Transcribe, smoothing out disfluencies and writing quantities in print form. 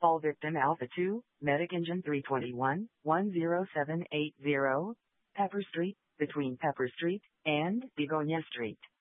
All victim Alpha 2, Medic Engine 321, 10780, Pepper Street, between Pepper Street and Begonia Street.